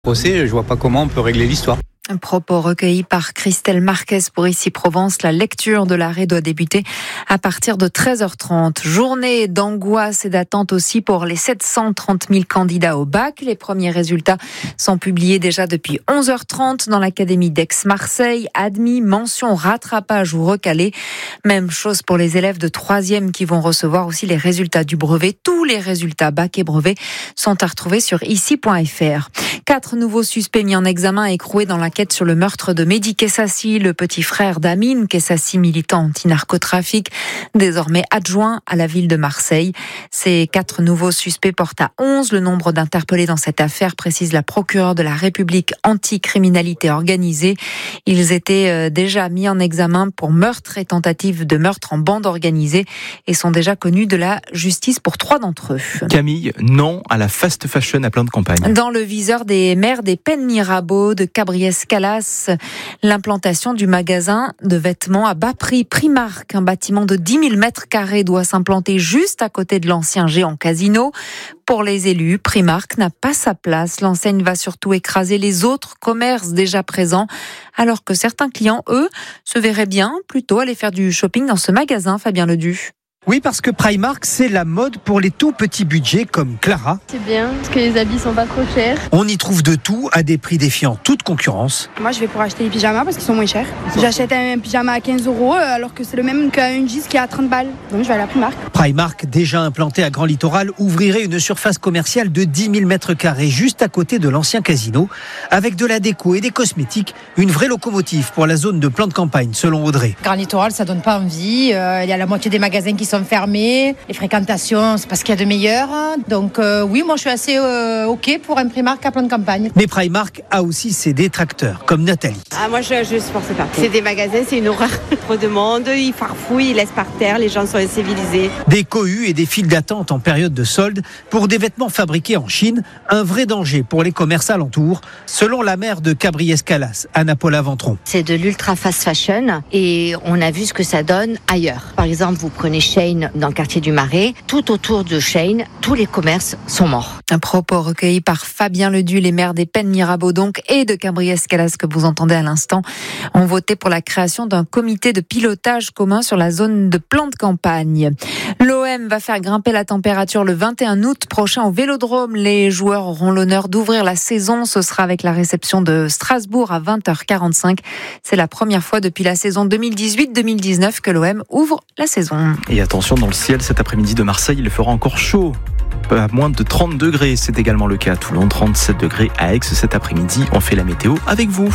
procès, je vois pas comment on peut régler l'histoire. Un propos recueilli par Christelle Marquez pour Ici Provence. La lecture de l'arrêt doit débuter à partir de 13h30. Journée d'angoisse et d'attente aussi pour les 730 000 candidats au bac. Les premiers résultats sont publiés déjà depuis 11h30 dans l'Académie d'Aix-Marseille. Admis, mention, rattrapage ou recalé. Même chose pour les élèves de 3e qui vont recevoir aussi les résultats du brevet. Tous les résultats bac et brevet sont à retrouver sur ici.fr. 4 nouveaux suspects mis en examen et écroués dans l'enquête sur le meurtre de Mehdi Kessassi, le petit frère d'Amine Kessassi, militant anti-narcotrafic, désormais adjoint à la ville de Marseille. Ces 4 nouveaux suspects portent à 11 le nombre d'interpellés dans cette affaire, précise la procureure de la République anti-criminalité organisée. Ils étaient déjà mis en examen pour meurtre et tentative de meurtre en bande organisée et sont déjà connus de la justice pour 3 d'entre eux. Camille, non à la fast fashion à plan de campagne. Dans le viseur des maires des Pennes Mirabeau, de Cabriès-Calas, l'implantation du magasin de vêtements à bas prix Primark, un bâtiment de 10 000 mètres carrés doit s'implanter juste à côté de l'ancien géant Casino. Pour les élus, Primark n'a pas sa place. L'enseigne va surtout écraser les autres commerces déjà présents, alors que certains clients, eux, se verraient bien plutôt aller faire du shopping dans ce magasin, Fabien Ledu. Oui, parce que Primark, c'est la mode pour les tout petits budgets comme Clara. C'est bien, parce que les habits sont pas trop chers. On y trouve de tout à des prix défiant toute concurrence. Moi, je vais pour acheter les pyjamas parce qu'ils sont moins chers. J'achète un pyjama à 15 € alors que c'est le même qu'un jeans qui est à 30 balles. Donc, je vais à la Primark. Primark, déjà implanté à Grand Littoral, ouvrirait une surface commerciale de 10 000 mètres carrés juste à côté de l'ancien casino, avec de la déco et des cosmétiques, une vraie locomotive pour la zone de plan de campagne, selon Audrey. Grand Littoral, ça donne pas envie. Il y a la moitié des magasins qui sont fermés. Les fréquentations, c'est pas ce qu'il y a de meilleur. Donc oui, moi je suis assez OK pour un Primark à plan de campagne. Mais Primark a aussi ses détracteurs, comme Nathalie. Moi je supporte pas. C'est des magasins, c'est une horreur. Trop de monde, ils farfouillent, ils laissent par terre, les gens sont incivilisés. Des cohues et des files d'attente en période de solde pour des vêtements fabriqués en Chine, un vrai danger pour les commerces alentours, selon la maire de Cabriès-Calas, Anna-Paula Ventron. C'est de l'ultra fast fashion et on a vu ce que ça donne ailleurs. Par exemple, vous prenez Shein dans le quartier du Marais, tout autour de Shein, tous les commerces sont morts. Un propos recueilli par Fabien Ledu, les maires des Pennes Mirabeau donc et de Cabriès-Calas que vous entendez à l'instant, ont voté pour la création d'un comité de pilotage commun sur la zone de plan de campagne. L'OM va faire grimper la température le 21 août prochain au Vélodrome. Les joueurs auront l'honneur d'ouvrir la saison. Ce sera avec la réception de Strasbourg à 20h45. C'est la première fois depuis la saison 2018-2019 que l'OM ouvre la saison. Et attention, dans le ciel, cet après-midi de Marseille, il fera encore chaud. À moins de 30 degrés, c'est également le cas à Toulon, 37 degrés à Aix cet après-midi. On fait la météo avec vous.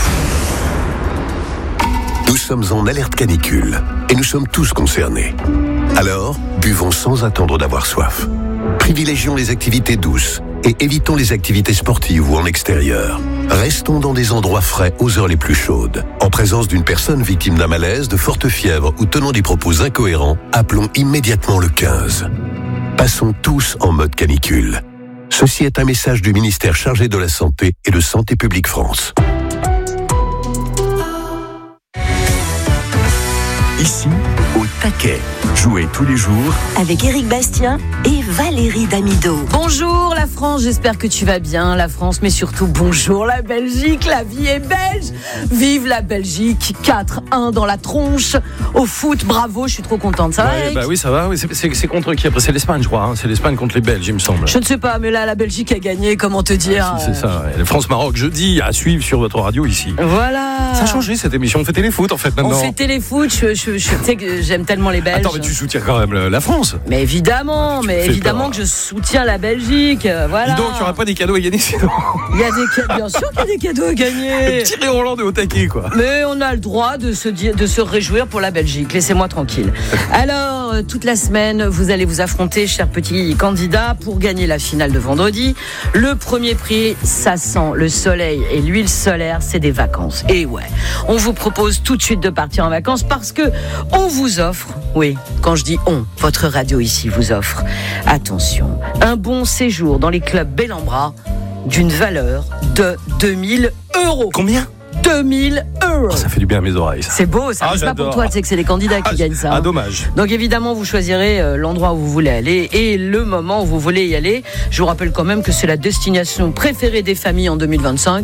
Nous sommes en alerte canicule et nous sommes tous concernés. Alors, buvons sans attendre d'avoir soif. Privilégions les activités douces et évitons les activités sportives ou en extérieur. Restons dans des endroits frais aux heures les plus chaudes. En présence d'une personne victime d'un malaise, de forte fièvre ou tenant des propos incohérents, appelons immédiatement le 15. Passons tous en mode canicule. Ceci est un message du ministère chargé de la Santé et de Santé publique France. Ici, au taquet. Jouez tous les jours avec Éric Bastien et Valérie Damido. Bonjour la France, j'espère que tu vas bien la France, mais surtout bonjour la Belgique, la vie est belge. Vive la Belgique, 4-1 dans la tronche. Au foot, bravo, je suis trop contente. Ça va, Eric ? Oui, ça va. Oui, c'est contre qui après ? C'est l'Espagne, je crois. Hein. C'est l'Espagne contre les Belges, il me semble. Je ne sais pas, mais là, la Belgique a gagné, comment te dire ? C'est ça. Ouais. France-Maroc, jeudi, à suivre sur votre radio ici. Voilà. Ça a changé cette émission. On fait téléfoot en fait maintenant. On fait téléfoot. Je sais que j'aime tellement les Belges. Attends, mais tu soutiens quand même la France. Mais évidemment, que je soutiens la Belgique. Voilà. Dis donc, il n'y aura pas des cadeaux à gagner sinon. Il y a bien sûr qu'il y a des cadeaux à gagner. Thierry Roland de au taquet, quoi. Mais on a le droit de se réjouir pour la Belgique. Laissez-moi tranquille. Alors, toute la semaine, vous allez vous affronter, chers petits candidats, pour gagner la finale de vendredi. Le premier prix, ça sent le soleil et l'huile solaire, c'est des vacances. Et ouais, on vous propose tout de suite de partir en vacances parce que on vous offre, oui, quand je dis on, votre radio ici vous offre, attention, un bon séjour dans les clubs Bellambra d'une valeur de 2 000 €. Combien ? 2 000 €. Ça fait du bien à mes oreilles. Ça. C'est beau, ça. C'est pas pour toi, tu sais que c'est les candidats qui gagnent ça. Dommage. Donc évidemment, vous choisirez l'endroit où vous voulez aller et le moment où vous voulez y aller. Je vous rappelle quand même que c'est la destination préférée des familles en 2025.